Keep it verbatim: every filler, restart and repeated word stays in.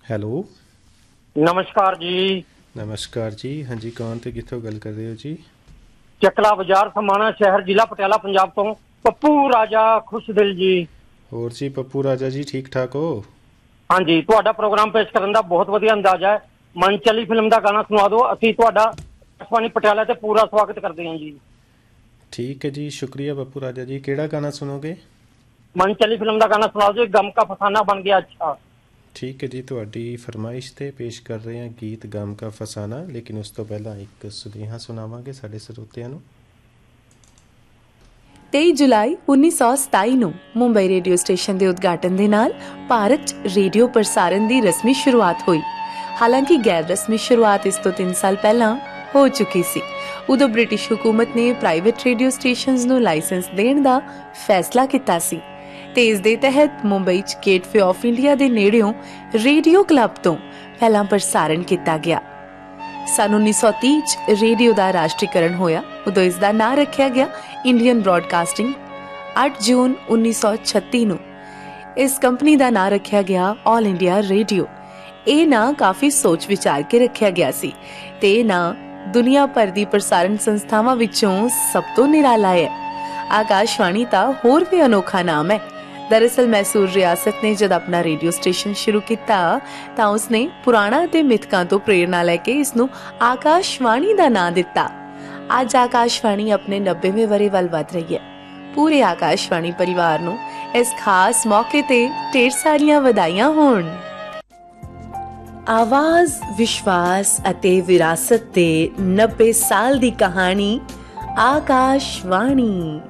Hello. ਨਮਸਕਾਰ ਜੀ। ਨਮਸਕਾਰ ਜੀ। ਹਾਂਜੀ, ਕੌਣ ਤੇ ਕਿੱਥੋਂ ਗੱਲ ਕਰ ਰਹੇ ਹੋ ਜੀ? ਚੱਕਲਾ ਬਾਜ਼ਾਰ, ਸਮਾਣਾ ਸ਼ਹਿਰ, ਜ਼ਿਲ੍ਹਾ ਪਟਿਆਲਾ, ਪੰਜਾਬ ਤੋਂ ਪੱਪੂ ਰਾਜਾ ਖੁਸ਼ਦਿਲ ਜੀ। ਹੋਰ ਜੀ ਪੱਪੂ ਰਾਜਾ ਜੀ, ਠੀਕ ਠਾਕ ਹੋ? ਹਾਂਜੀ, ਤੁਹਾਡਾ ਪ੍ਰੋਗਰਾਮ ਪੇਸ਼ ਕਰਨ ਦਾ ਬਹੁਤ ਵਧੀਆ ਅੰਦਾਜ਼ਾ ਹੈ। ਮਨ ਚਲੀ ਫਿਲਮ ਦਾ ਗਾਣਾ ਸੁਣਾ ਦਿਓ। ਅਸੀਂ ਤੁਹਾਡਾ ਆਕਾਸ਼ਵਾਣੀ ਪਟਿਆਲਾ ਤੇ ਪੂਰਾ ਸਵਾਗਤ ਕਰਦੇ ਹਾਂ ਜੀ। ਠੀਕ ਹੈ ਜੀ, ਸ਼ੁਕਰੀਆ ਪੱਪੂ ਰਾਜਾ ਜੀ। ਕਿਹੜਾ ਗਾਣਾ ਸੁਣੋਗੇ? ਮਨ ਚਲੀ ਫਿਲਮ ਦਾ ਗਾਣਾ ਸੁਣਾ ਦਿਓ, ਗਮ ਕਾ ਫਸਾਨਾ ਬਣ ਗਿਆ ਅੱਛਾ। ਠੀਕ ਹੈ ਜੀ, ਤੁਹਾਡੀ ਫਰਮਾਇਸ਼ 'ਤੇ ਪੇਸ਼ ਕਰ ਰਹੇ ਹਾਂ ਗੀਤ ਗਮ ਕਾ ਫਸਾਨਾ। ਲੇਕਿਨ ਉਸ ਤੋਂ ਪਹਿਲਾਂ ਇੱਕ ਸੁਨੇਹਾ ਸੁਣਾਵਾਂਗੇ ਸਾਡੇ ਸਰੋਤਿਆਂ ਨੂੰ। ਤੇਈ ਜੁਲਾਈ ਉੱਨੀ ਸੌ ਸਤਾਈ ਨੂੰ ਮੁੰਬਈ ਰੇਡੀਓ ਸਟੇਸ਼ਨ ਦੇ ਉਦਘਾਟਨ ਦੇ ਨਾਲ ਭਾਰਤ 'ਚ ਰੇਡੀਓ ਪ੍ਰਸਾਰਣ ਦੀ ਰਸਮੀ ਸ਼ੁਰੂਆਤ ਹੋਈ। ਹਾਲਾਂਕਿ ਗੈਰ ਰਸਮੀ ਸ਼ੁਰੂਆਤ ਇਸ ਤੋਂ ਤਿੰਨ ਸਾਲ ਪਹਿਲਾਂ ਹੋ ਚੁੱਕੀ ਸੀ। ਉਦੋਂ ਬ੍ਰਿਟਿਸ਼ ਹਕੂਮਤ ਨੇ ਪ੍ਰਾਈਵੇਟ ਰੇਡੀਓ ਸਟੇਸ਼ਨਜ਼ ਨੂੰ ਲਾਇਸੈਂਸ ਦੇਣ ਦਾ ਫੈਸਲਾ ਕੀਤਾ ਸੀ ਤੇ ਇਸ ਦੇ ਤਹਿਤ ਮੁੰਬਈ 'ਚ ਗੇਟਵੇ ਆਫ ਇੰਡੀਆ ਦੇ ਨੇੜਿਓਂ ਰੇਡੀਓ ਕਲੱਬ ਤੋਂ ਪਹਿਲਾਂ ਪ੍ਰਸਾਰਣ ਕੀਤਾ ਗਿਆ। ਸੰਨ ਉੱਨੀ ਸੌ ਤੀਹ 'ਚ ਰੇਡੀਓ ਦਾ ਰਾਸ਼ਟਰੀਕਰਨ ਹੋਇਆ। ਉਦੋਂ ਇਸ ਦਾ ਨਾਂ ਰੱਖਿਆ ਗਿਆ ਇੰਡੀਅਨ ਬ੍ਰੌਡਕਾਸਟਿੰਗ। ਅੱਠ ਜੂਨ ਉੱਨੀ ਸੌ ਛੱਤੀ ਨੂੰ ਇਸ ਕੰਪਨੀ ਦਾ ਨਾਂ ਰੱਖਿਆ ਗਿਆ ਆਲ ਇੰਡੀਆ ਰੇਡੀਓ। ਇਹ ਨਾਂ ਕਾਫੀ ਸੋਚ ਵਿਚਾਰ ਕੇ ਰੱਖਿਆ ਗਿਆ ਸੀ ਤੇ ਇਹ ਨਾਂ ਦੁਨੀਆ ਭਰ ਦੀ ਪ੍ਰਸਾਰਣ ਸੰਸਥਾਵਾਂ ਵਿੱਚੋਂ ਸਭ ਤੋਂ ਨਿਰਾਲਾ ਹੈ। ਆਕਾਸ਼ਵਾਣੀ ਤਾਂ ਹੋਰ ਵੀ ਅਨੋਖਾ ਨਾਮ ਹੈ। ਦਰਅਸਲ ਮੈਸੂਰ ਰਿਆਸਤ ਨੇ ਜਦ ਆਪਣਾ ਰੇਡੀਓ ਸਟੇਸ਼ਨ ਸ਼ੁਰੂ ਕੀਤਾ ਤਾਂ ਉਸਨੇ ਪੁਰਾਣਾ ਅਤੇ ਮਿਥਕਾਂ ਤੋਂ ਪ੍ਰੇਰਨਾ ਲੈ ਕੇ ਇਸ ਨੂੰ ਆਕਾਸ਼ਵਾਣੀ ਦਾ ਨਾਂ ਦਿੱਤਾ। ਅੱਜ ਆਕਾਸ਼ਵਾਣੀ ਆਪਣੇ ਨੱਬੇਵੇਂ ਵਰ੍ਹੇ ਵੱਲ ਵਧ ਰਹੀ ਹੈ। ਪੂਰੇ ਆਕਾਸ਼ਵਾਣੀ ਪਰਿਵਾਰ ਨੂੰ ਇਸ ਖਾਸ ਮੌਕੇ ਤੇ ਢੇਰ ਸਾਰੀਆਂ ਵਧਾਈਆਂ ਹੋਣ। ਆਵਾਜ਼, ਵਿਸ਼ਵਾਸ ਅਤੇ ਵਿਰਾਸਤ ਦੇ ਨੱਬੇ ਸਾਲ ਦੀ ਕਹਾਣੀ ਆਕਾਸ਼ਵਾਣੀ।